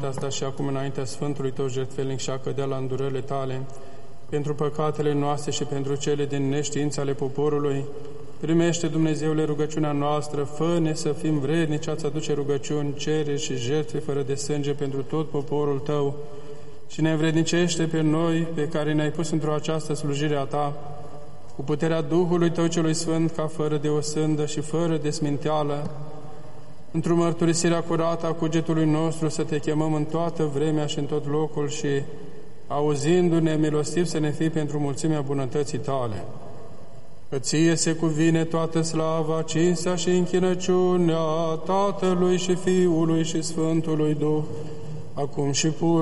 aceasta și acum înaintea Sfântului Tău jertfelnic și a cădea la îndurările Tale, pentru păcatele noastre și pentru cele din neștiință ale poporului, primește, Dumnezeule, rugăciunea noastră, fă-ne să fim vrednici a-ți aduce rugăciuni, cereri și jertfe fără de sânge pentru tot poporul Tău și ne învrednicește pe noi, pe care ne-ai pus într-o această slujire a Ta, cu puterea Duhului Tău celui Sfânt, ca fără de osândă și fără de sminteală, într-o mărturisirea curată a cugetului nostru, să Te chemăm în toată vremea și în tot locul și, auzindu-ne, milostiv să ne fii pentru mulțimea bunătății Tale. Că Ție se cuvine toată slava, cinstea și închinăciunea Tatălui și Fiului și Sfântului Duh, acum și pur